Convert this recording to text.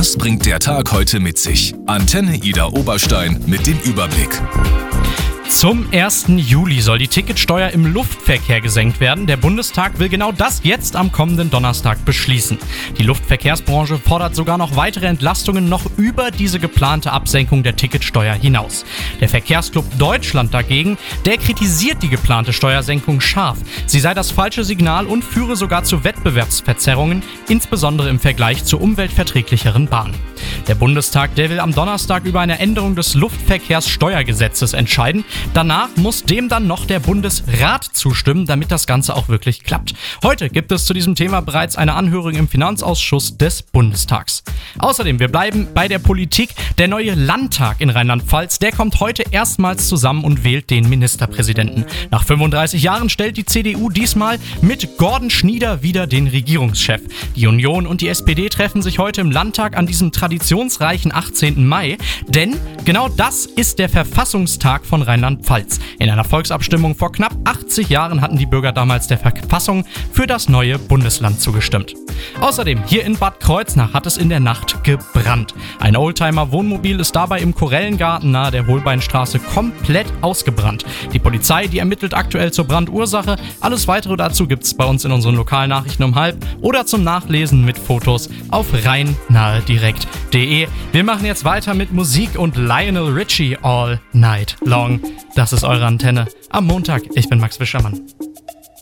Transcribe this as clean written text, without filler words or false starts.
Was bringt der Tag heute mit sich? Antenne Ida Oberstein mit dem Überblick. Zum 1. Juli soll die Ticketsteuer im Luftverkehr gesenkt werden. Der Bundestag will genau das jetzt am kommenden Donnerstag beschließen. Die Luftverkehrsbranche fordert sogar noch weitere Entlastungen noch über diese geplante Absenkung der Ticketsteuer hinaus. Der Verkehrsclub Deutschland dagegen, der kritisiert die geplante Steuersenkung scharf. Sie sei das falsche Signal und führe sogar zu Wettbewerbsverzerrungen, insbesondere im Vergleich zu umweltverträglicheren Bahnen. Der Bundestag, der will am Donnerstag über eine Änderung des Luftverkehrssteuergesetzes entscheiden. Danach muss dem dann noch der Bundesrat zustimmen, damit das Ganze auch wirklich klappt. Heute gibt es zu diesem Thema bereits eine Anhörung im Finanzausschuss des Bundestags. Außerdem, wir bleiben bei der Politik. Der neue Landtag in Rheinland-Pfalz, der kommt heute erstmals zusammen und wählt den Ministerpräsidenten. Nach 35 Jahren stellt die CDU diesmal mit Gordon Schnieder wieder den Regierungschef. Die Union und die SPD treffen sich heute im Landtag an diesem traditionsreichen 18. Mai, denn genau das ist der Verfassungstag von Rheinland-Pfalz. In einer Volksabstimmung vor knapp 80 Jahren hatten die Bürger damals der Verfassung für das neue Bundesland zugestimmt. Außerdem, hier in Bad Kreuznach hat es in der Nacht gebrannt. Ein Oldtimer-Wohnmobil ist dabei im Korellengarten nahe der Holbeinstraße komplett ausgebrannt. Die Polizei, die ermittelt aktuell zur Brandursache. Alles weitere dazu gibt's bei uns in unseren Lokalnachrichten um 12:30 oder zum Nachlesen mit Fotos auf rheinnahedirekt.de. Wir machen jetzt weiter mit Musik und Lionel Richie All Night Long. Das ist eure Antenne am Montag. Ich bin Max Wischermann.